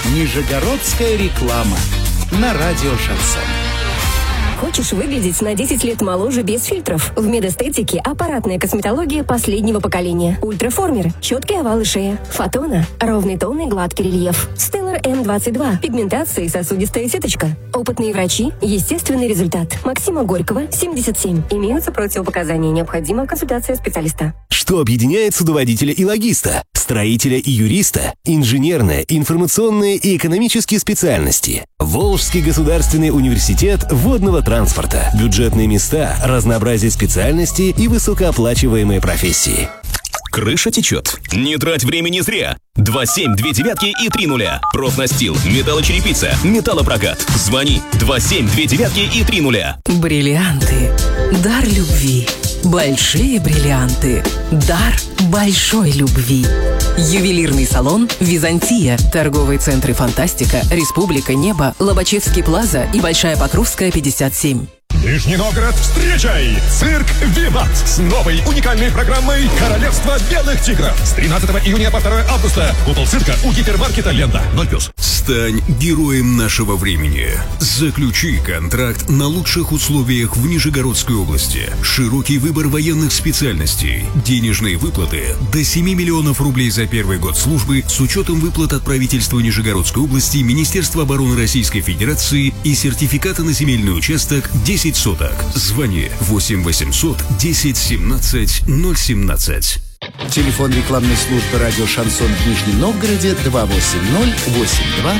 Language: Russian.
Нижегородская реклама на радио «Шансон». Хочешь выглядеть на 10 лет моложе без фильтров? В медэстетике аппаратная косметология последнего поколения. Ультраформер, четкие овалы шея. Фотона, ровный тон и гладкий рельеф. Stellar M22, пигментация и сосудистая сеточка. Опытные врачи, естественный результат. Максима Горького, 77. Имеются противопоказания, необходима консультация специалиста. Что объединяет судоводителя и логиста, строителя и юриста, инженерные, информационные и экономические специальности? Волжский государственный университет водного транспорта. Бюджетные места, разнообразие специальностей и высокооплачиваемые профессии. Крыша течет. Не трать времени зря. 27 29 и 30. Профнастил, металлочерепица, металлопрокат. Звони 27 29 и 30. Бриллианты. Дар любви. Большие бриллианты. Дар большой любви. Ювелирный салон «Византия». Торговые центры «Фантастика», «Республика», «Небо», Лобачевский плаза и Большая Покровская, 57. Нижний Новгород, встречай! Цирк «Виват» с новой уникальной программой «Королевство белых тигров». С 13 июня по 2 августа. Купол цирка у гипермаркета «Лента». 0+. Стань героем нашего времени. Заключи контракт на лучших условиях в Нижегородской области. Широкий выбор военных специальностей. Денежные выплаты до 7 миллионов рублей за первый год службы с учетом выплат от правительства Нижегородской области, Министерства обороны Российской Федерации и сертификата на земельный участок 10 соток. Звони 8 800 10 17 017. Телефон рекламной службы радио «Шансон» в Нижнем Новгороде 280 82